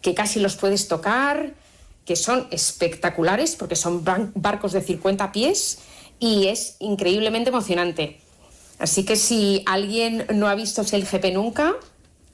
que casi los puedes tocar, que son espectaculares porque son barcos de 50 pies y es increíblemente emocionante. Así que si alguien no ha visto SailGP nunca,